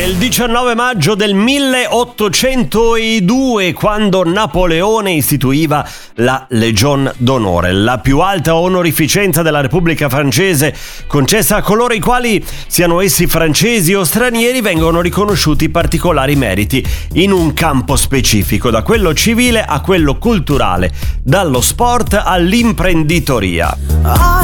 il 19 maggio del 1802, quando Napoleone istituiva la Legion d'Onore, la più alta onorificenza della Repubblica Francese, concessa a coloro i quali, siano essi francesi o stranieri, vengono riconosciuti particolari meriti in un campo specifico, da quello civile a quello culturale, dallo sport all'imprenditoria.